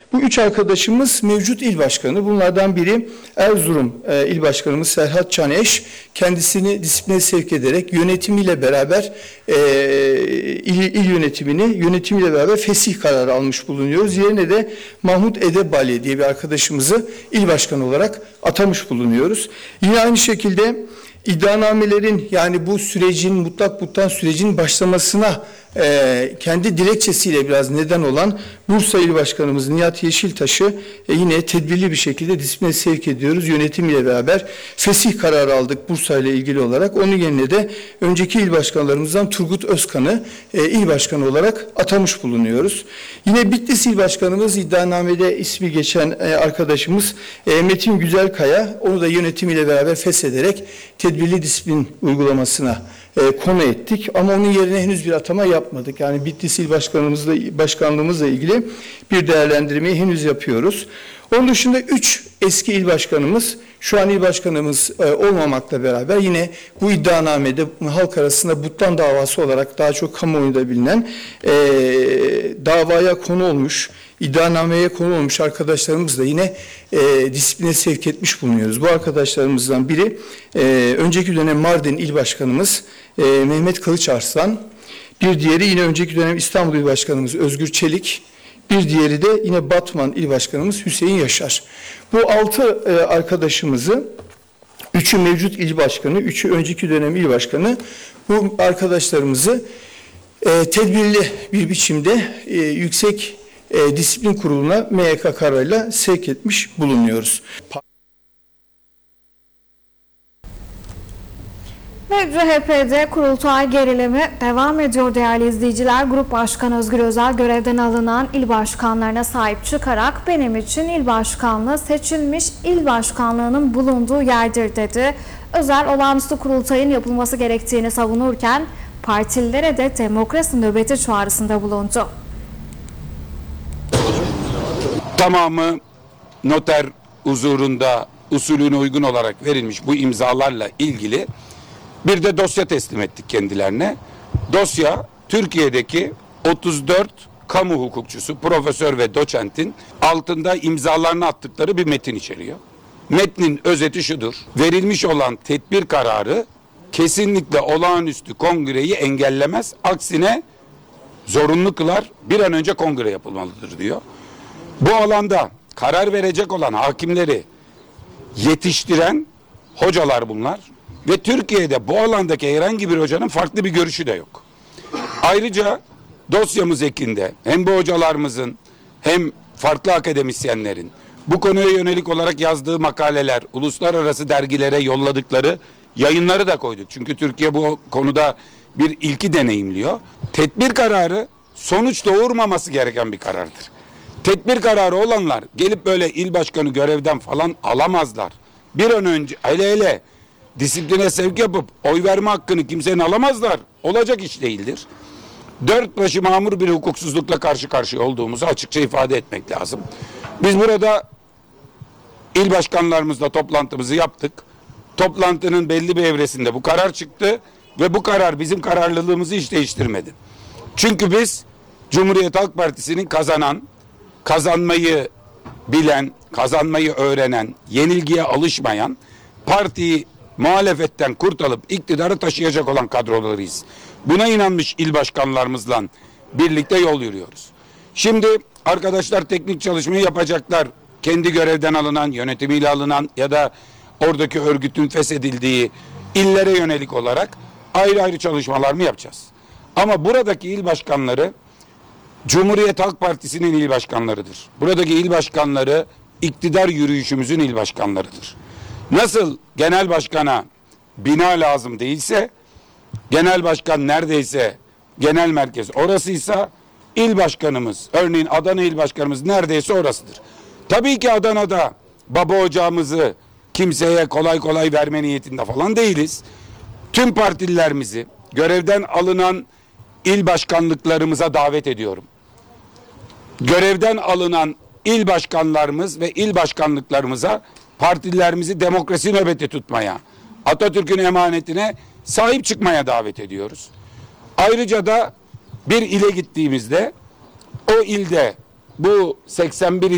Bu üç arkadaşımız mevcut il başkanı. Bunlardan biri Erzurum il başkanımız Serhat Caneş. Kendisini disipline sevk ederek yönetimiyle beraber il yönetimiyle beraber fesih kararı almış bulunuyoruz. Yerine de Mahmut Edebali diye bir arkadaşımızı il başkanı olarak atamış bulunuyoruz. Yine aynı şekilde iddianamelerin, yani bu sürecin, mutlak buttan sürecin başlamasına kendi dilekçesiyle biraz neden olan Bursa İl Başkanımız Nihat Yeşiltaş'ı yine tedbirli bir şekilde disipline sevk ediyoruz. Yönetimiyle beraber fesih kararı aldık Bursa ile ilgili olarak. Onun yerine de önceki il başkanlarımızdan Turgut Özkan'ı il başkanı olarak atamış bulunuyoruz. Yine Bitlis İl Başkanımız, iddianamede ismi geçen arkadaşımız Metin Güzelkaya, onu da yönetimiyle beraber feshederek tedbirli disiplin uygulamasına konu ettik. Ama onun yerine henüz bir atama yapmadık. Yani Bitlis İl Başkanlığımızla ilgili bir değerlendirmeyi henüz yapıyoruz. Onun dışında 3 eski il başkanımız, şu an il başkanımız olmamakla beraber yine bu iddianamede halk arasında buttan davası olarak daha çok kamuoyunda bilinen davaya konu olmuş, iddianameye konu olmuş arkadaşlarımız da yine disipline sevk etmiş bulunuyoruz. Bu arkadaşlarımızdan biri önceki dönem Mardin İl Başkanımız Mehmet Kılıçarslan, bir diğeri yine önceki dönem İstanbul İl Başkanımız Özgür Çelik, bir diğeri de yine Batman İl Başkanımız Hüseyin Yaşar. Bu 6 arkadaşımızı, 3'ü mevcut il başkanı, 3'ü önceki dönem il başkanı, bu arkadaşlarımızı tedbirli bir biçimde Yüksek Disiplin Kurulu'na MYK kararıyla sevk etmiş bulunuyoruz. Ve CHP'de kurultay gerilimi devam ediyor değerli izleyiciler. Grup Başkanı Özgür Özel görevden alınan il başkanlarına sahip çıkarak benim için il başkanlığı seçilmiş il başkanlığının bulunduğu yerdir dedi. Özel olağanüstü kurultayın yapılması gerektiğini savunurken partililere de demokrasi nöbeti çağrısında bulundu. Tamamı noter huzurunda usulüne uygun olarak verilmiş bu imzalarla ilgili bir de dosya teslim ettik kendilerine. Dosya Türkiye'deki 34 kamu hukukçusu, profesör ve doçentin altında imzalarını attıkları bir metin içeriyor. Metnin özeti şudur: verilmiş olan tedbir kararı kesinlikle olağanüstü kongreyi engellemez, aksine zorunlu kılar, bir an önce kongre yapılmalıdır diyor. Bu alanda karar verecek olan hakimleri yetiştiren hocalar bunlar. Ve Türkiye'de bu alandaki herhangi bir hocanın farklı bir görüşü de yok. Ayrıca dosyamız ekinde hem bu hocalarımızın hem farklı akademisyenlerin bu konuya yönelik olarak yazdığı makaleler, uluslararası dergilere yolladıkları yayınları da koyduk. Çünkü Türkiye bu konuda bir ilki deneyimliyor. Tedbir kararı sonuç doğurmaması gereken bir karardır. Tedbir kararı olanlar gelip böyle il başkanı görevden falan alamazlar. Bir an önce hele disipline sevk yapıp oy verme hakkını kimsenin alamazlar. Olacak iş değildir. Dört başı mamur bir hukuksuzlukla karşı karşıya olduğumuzu açıkça ifade etmek lazım. Biz burada il başkanlarımızla toplantımızı yaptık. Toplantının belli bir evresinde bu karar çıktı ve bu karar bizim kararlılığımızı hiç değiştirmedi. Çünkü biz Cumhuriyet Halk Partisi'nin kazanmayı bilen, kazanmayı öğrenen, yenilgiye alışmayan, partiyi muhalefetten kurtarıp iktidarı taşıyacak olan kadrolarıyız. Buna inanmış il başkanlarımızla birlikte yol yürüyoruz. Şimdi arkadaşlar teknik çalışmayı yapacaklar. Kendi görevden alınan, yönetimiyle alınan ya da oradaki örgütün feshedildiği illere yönelik olarak ayrı ayrı çalışmalar mı yapacağız? Ama buradaki il başkanları Cumhuriyet Halk Partisi'nin il başkanlarıdır. Buradaki il başkanları iktidar yürüyüşümüzün il başkanlarıdır. Nasıl genel başkana bina lazım değilse, genel başkan neredeyse genel merkez orasıysa, il başkanımız, örneğin Adana il başkanımız neredeyse orasıdır. Tabii ki Adana'da baba ocağımızı kimseye kolay kolay verme niyetinde falan değiliz. Tüm partililerimizi görevden alınan il başkanlıklarımıza davet ediyorum. Görevden alınan il başkanlarımız ve il başkanlıklarımıza partililerimizi demokrasi nöbeti tutmaya, Atatürk'ün emanetine sahip çıkmaya davet ediyoruz. Ayrıca da bir ile gittiğimizde o ilde bu 81